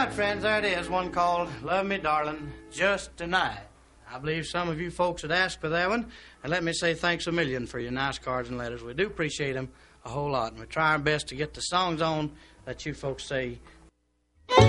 right, friends, there it is, one called Love Me Darling, Just Tonight. I believe some of you folks had asked for that one, and let me say thanks a million for your nice cards and letters. We do appreciate them a whole lot, and we try our best to get the songs on that you folks say